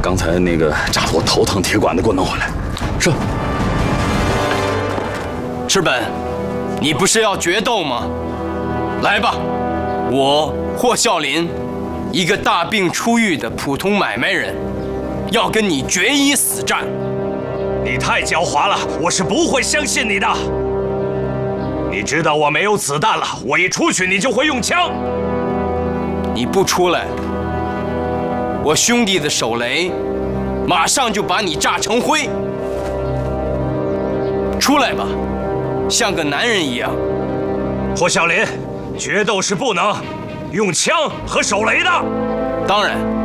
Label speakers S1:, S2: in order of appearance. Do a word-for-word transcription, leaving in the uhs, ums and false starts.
S1: 刚才那个扎得我头疼铁管子给我弄回来。是。
S2: 赤本，你不是要决斗吗？来吧，我霍啸林，一个大病初愈的普通买卖人，要跟你决一死战。
S3: 你太狡猾了，我是不会相信你的。你知道我没有子弹了，我一出去你就会用枪。
S2: 你不出来，我兄弟的手雷马上就把你炸成灰。出来吧，像个男人一样。
S3: 霍啸林，决斗是不能用枪和手雷的。
S2: 当然。